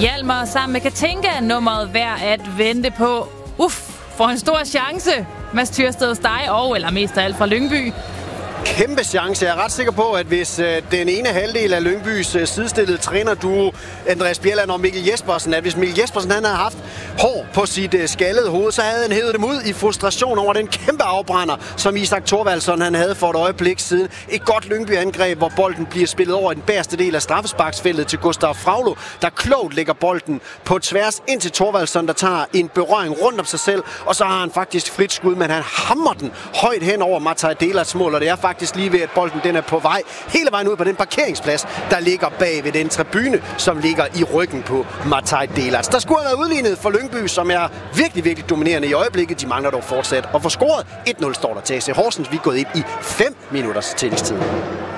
Hjalmar sammen med Katinka er nummeret værd at vente på. For en stor chance. Mads Tyrsted hos dig, eller mest af alt fra Lyngby. Kæmpe chance. Jeg er ret sikker på, at hvis den ene halvdel af Lyngbys sidestillede trænerduo, Andreas Bjelland og Mikkel Jespersen, at hvis Mikkel Jespersen han havde haft hår på sit skallede hoved, så havde han hævet dem ud i frustration over den kæmpe afbrænder, som Isak Thorvaldsson han havde for et øjeblik siden. Et godt Lyngby-angreb, hvor bolden bliver spillet over i den bagerste del af straffesparksfeltet til Gustav Fraglo, der klogt lægger bolden på tværs ind til Thorvaldsson, der tager en berøring rundt om sig selv, og så har han faktisk frit skud, men han hammer den højt hen over Mataj Delats mål, og det er faktisk lige ved, at bolden den er på vej hele vejen ud på den parkeringsplads, der ligger bag ved den tribune, som ligger i ryggen på Mataj Delats. Der skulle have været udlignet for Lyngby, som er virkelig, virkelig dominerende i øjeblikket. De mangler dog fortsat at få scoret. 1-0 står der til AC Horsens. Vi er gået ind i 5 minutters tillægstid.